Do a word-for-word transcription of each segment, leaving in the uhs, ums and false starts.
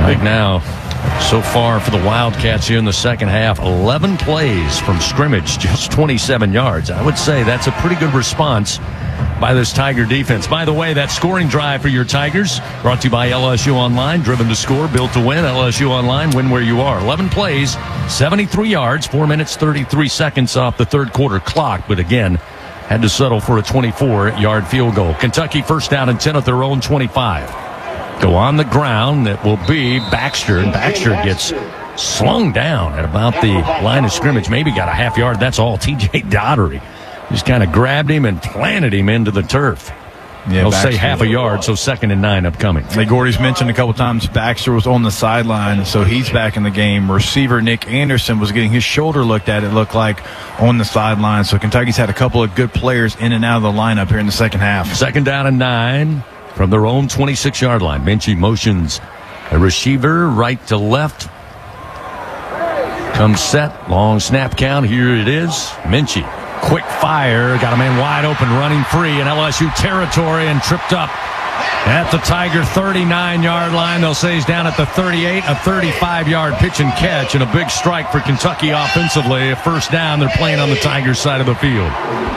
Right now, so far for the Wildcats here in the second half, eleven plays from scrimmage, just twenty-seven yards. I would say that's a pretty good response by this Tiger defense. By the way, that scoring drive for your Tigers, brought to you by L S U Online, driven to score, built to win. L S U Online, win where you are. eleven plays, seventy-three yards, four minutes, thirty-three seconds off the third quarter clock. But again, had to settle for a twenty-four yard field goal. Kentucky first down and ten at their own twenty-five. Go on the ground. That will be Baxter. And Baxter gets slung down at about the line of scrimmage. Maybe got a half yard. That's all. T J Daugherty just kind of grabbed him and planted him into the turf. Yeah, They'll Baxter, say half a yard, so second and nine upcoming. Like Gordy's mentioned a couple times, Baxter was on the sideline, so he's back in the game. Receiver Nick Anderson was getting his shoulder looked at, it looked like, on the sideline. So Kentucky's had a couple of good players in and out of the lineup here in the second half. Second down and nine from their own twenty-six yard line. Minchie motions a receiver right to left. Comes set, long snap count. Here it is. Minchie. Quick fire, got a man wide open, running free in L S U territory and tripped up at the Tiger thirty-nine yard line. They'll say he's down at the thirty-eight, a thirty-five yard pitch and catch, and a big strike for Kentucky offensively. A first down, they're playing on the Tigers side of the field.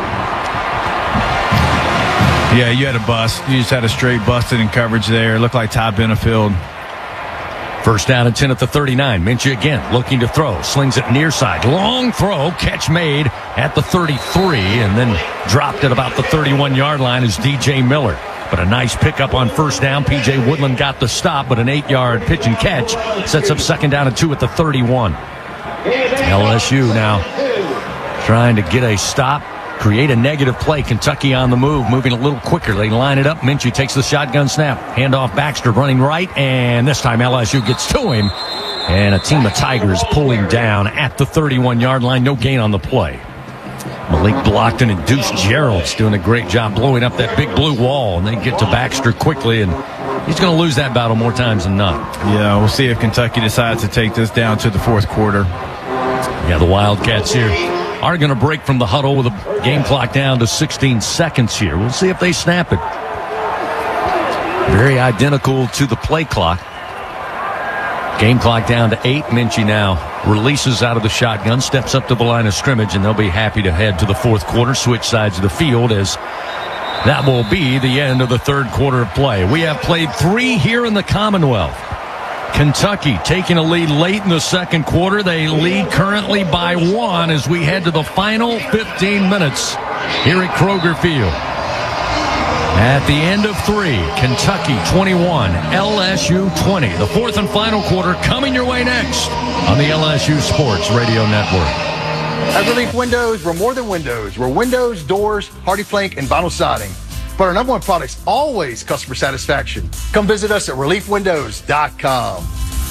Yeah, you had a bust. You just had a straight busted in coverage there. It looked like Ty Benefield. First down and ten at the thirty-nine. Minchie again looking to throw. Slings it near side. Long throw. Catch made at the thirty-three and then dropped at about the thirty-one yard line is D J Miller. But a nice pickup on first down. P J Woodland got the stop, but an eight yard pitch and catch sets up second down and two at the thirty-one. L S U now trying to get a stop. Create a negative play. Kentucky on the move, moving a little quicker. They line it up. Minchie takes the shotgun snap. Handoff Baxter running right, and this time L S U gets to him. And a team of Tigers pulling down at the thirty-one yard line. No gain on the play. Malik Blockton and Deuce Gerald's doing a great job blowing up that big blue wall, and they get to Baxter quickly, and he's going to lose that battle more times than not. Yeah, we'll see if Kentucky decides to take this down to the fourth quarter. Yeah, the Wildcats here are going to break from the huddle with a game clock down to sixteen seconds here. We'll see if they snap it. Very identical to the play clock. Game clock down to eight. Minchie now releases out of the shotgun, steps up to the line of scrimmage, and they'll be happy to head to the fourth quarter, switch sides of the field, as that will be the end of the third quarter of play. We have played three here in the Commonwealth. Kentucky taking a lead late in the second quarter. They lead currently by one as we head to the final fifteen minutes here at Kroger Field. At the end of three, Kentucky twenty-one, L S U twenty. The fourth and final quarter coming your way next on the L S U Sports Radio Network. At Relief Windows, we're more than windows. We're windows, doors, hardy plank, and vinyl siding. But our number one product is always customer satisfaction. Come visit us at relief windows dot com.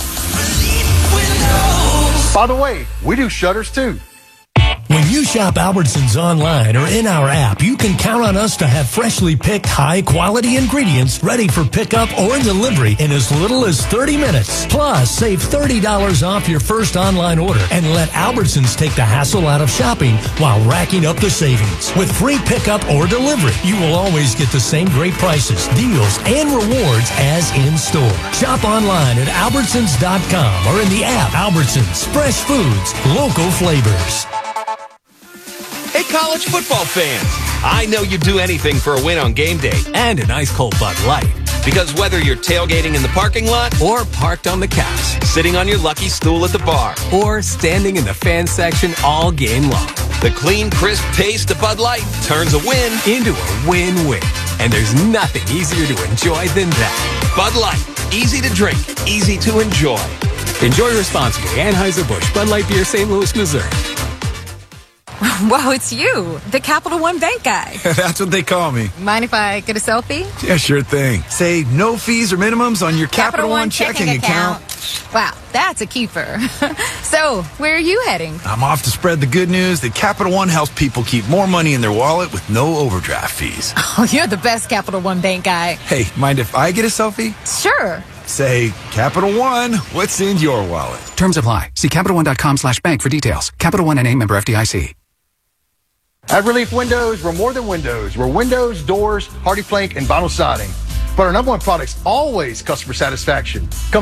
By the way, we do shutters too. When you shop Albertsons online or in our app, you can count on us to have freshly picked high-quality ingredients ready for pickup or delivery in as little as thirty minutes. Plus, save thirty dollars off your first online order and let Albertsons take the hassle out of shopping while racking up the savings. With free pickup or delivery, you will always get the same great prices, deals, and rewards as in-store. Shop online at Albertsons dot com or in the app. Albertsons, fresh foods, local flavors. Hey, college football fans, I know you'd do anything for a win on game day. And an ice cold Bud Light. Because whether you're tailgating in the parking lot Or parked on the couch. sitting on your lucky stool at the bar, Or standing in the fan section all game long. the clean, crisp taste of Bud Light turns a win Into a win-win. And there's nothing easier to enjoy than that. Bud Light. Easy to drink, easy to enjoy. Enjoy responsibly. Anheuser-Busch, Bud Light Beer, Saint Louis, Missouri. Wow, it's you, the Capital One Bank guy. That's what they call me. Mind if I get a selfie? Yeah, sure thing. Say no fees or minimums on your Capital, One checking, account. Wow, that's a keeper. So, where are you heading? I'm off to spread the good news that Capital One helps people keep more money in their wallet with no overdraft fees. Oh, you're the best Capital One Bank guy. Hey, mind if I get a selfie? Sure. Say, Capital One, what's in your wallet? Terms apply. See Capital One dot com slash bank for details. Capital One N A member F D I C. At Relief Windows, we're more than windows. We're windows, doors, hardy plank, and vinyl siding. But our number one product is always customer satisfaction. Come